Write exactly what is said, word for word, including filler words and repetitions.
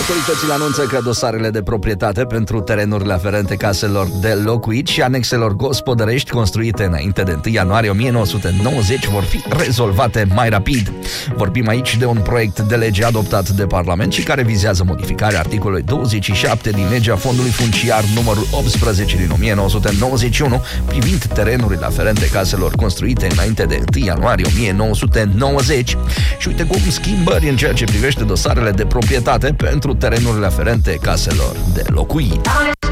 Autoritățile anunță că dosarele de proprietate pentru terenurile aferente caselor de locuit și anexelor gospodărești construite înainte de întâi ianuarie o mie nouă sute nouăzeci vor fi rezolvate mai rapid. Vorbim aici de un proiect de lege adoptat de Parlament și care vizează modificarea articolului douăzeci și șapte din legea Fondului Funciar numărul optsprezece din o mie nouă sute nouăzeci și unu privind terenurile aferente caselor construite înainte de întâi ianuarie o mie nouă sute nouăzeci. Și uite cum schimbări în ceea ce privește dosarele de proprietate pentru terenurile aferente caselor de locuit.